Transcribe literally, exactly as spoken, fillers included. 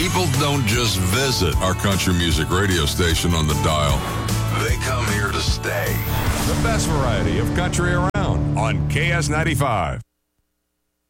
People don't just visit our country music radio station on the dial. They come here to stay. The best variety of country around on K S ninety-five.